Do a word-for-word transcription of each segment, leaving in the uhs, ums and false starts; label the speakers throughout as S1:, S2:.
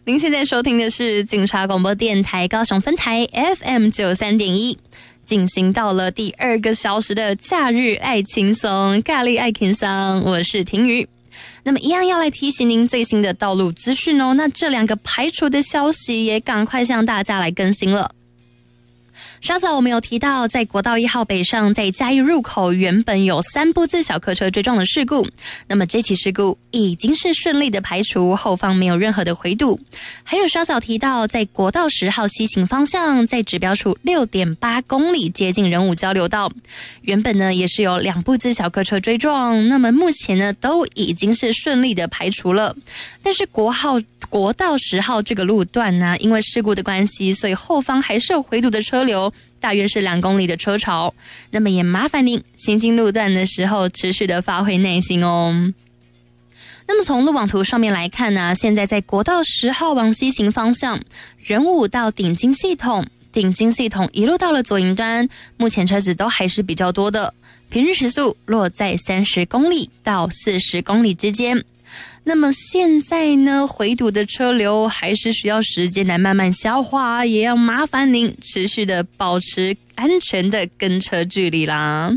S1: 您现在收听的是警察广播电台高雄分台 F M 九十三点一，进行到了第二个小时的假日爱轻松，咖喱爱轻松，我是婷瑜。那么一样要来提醒您最新的道路资讯哦，那这两个排除的消息也赶快向大家来更新了。稍早我们有提到，在国道一号北上，在嘉义入口原本有三部自小客车追撞的事故，那么这起事故已经是顺利的排除，后方没有任何的回堵。还有稍早提到，在国道十号西行方向，在指标处 六点八公里接近仁武交流道，原本呢也是有两部自小客车追撞，那么目前呢都已经是顺利的排除了。但是国号国道十号这个路段呢，因为事故的关系，所以后方还是有回堵的车流，大约是两公里的车潮，那么也麻烦您行经路段的时候持续的发挥耐心哦。那么从路网图上面来看呢，现在在国道十号往西行方向，仁武到顶金系统，顶金系统一路到了左营端，目前车子都还是比较多的，平日时速落在三十公里到四十公里之间。那么现在呢，回堵的车流还是需要时间来慢慢消化，也要麻烦您持续的保持安全的跟车距离啦。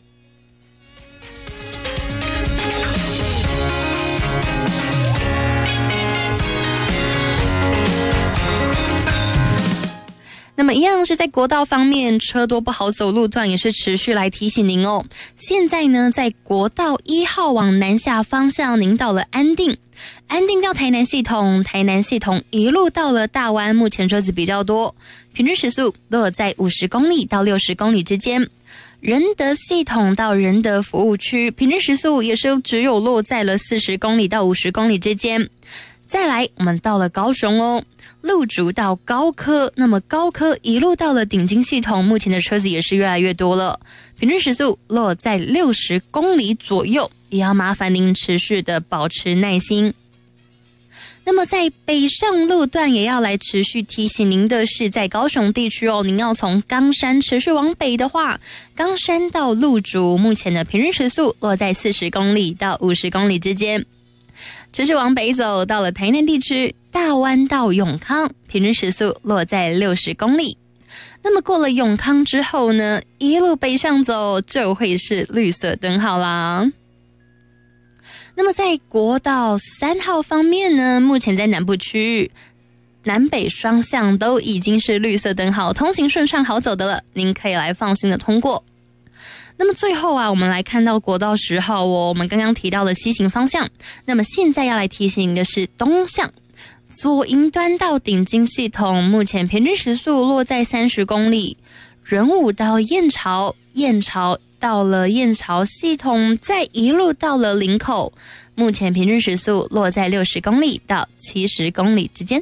S1: 那么一样是在国道方面，车多不好走路段也是持续来提醒您哦。现在呢，在国道一号往南下方向，您到了安定，安定到台南系统，台南系统一路到了大湾，目前车子比较多，平均时速落在五十公里到六十公里之间。仁德系统到仁德服务区，平均时速也是只有落在了四十公里到五十公里之间。再来，我们到了高雄哦，路竹到高科，那么高科一路到了顶金系统，目前的车子也是越来越多了，平均时速落在六十公里左右，也要麻烦您持续的保持耐心。那么在北上路段也要来持续提醒您的是，在高雄地区哦，您要从冈山持续往北的话，冈山到路竹，目前的平均时速落在四十公里到五十公里之间。持续往北走，到了台南地区，大湾到永康，平均时速落在六十公里。那么过了永康之后呢，一路北上走就会是绿色灯号啦。那么在国道三号方面呢，目前在南部区域，南北双向都已经是绿色灯号，通行顺畅好走的了，您可以来放心的通过。那么最后啊，我们来看到国道十号哦，我们刚刚提到了西行方向，那么现在要来提醒您的是东向，左营端到顶金系统，目前平均时速落在三十公里，仁武到燕巢，燕巢到了燕巢系统，再一路到了林口，目前平均时速落在六十公里到七十公里之间。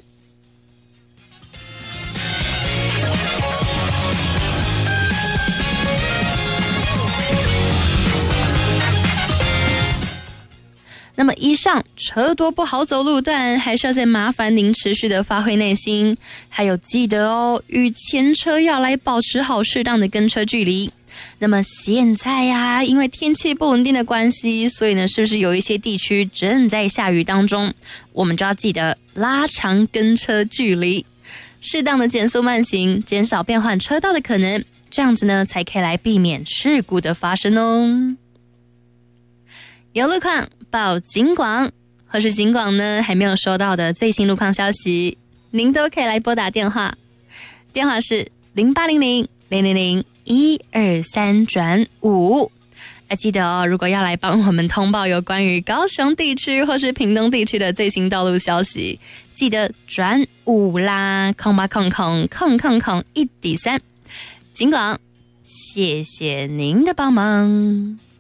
S1: 那么以上车多不好走路段，还是要再麻烦您持续的发挥耐心，还有记得哦，与前车要来保持好适当的跟车距离。那么现在呀、啊，因为天气不稳定的关系，所以呢，是不是有一些地区正在下雨当中？我们就要记得拉长跟车距离，适当的减速慢行，减少变换车道的可能，这样子呢，才可以来避免事故的发生哦。有路况报警广，或是警广呢还没有收到的最新路况消息，您都可以来拨打电话，电话是零八零零零零零一二三转五。啊，记得哦，如果要来帮我们通报有关于高雄地区或是屏东地区的最新道路消息，记得转五啦，空八空空空空空一底三。警广，谢谢您的帮忙。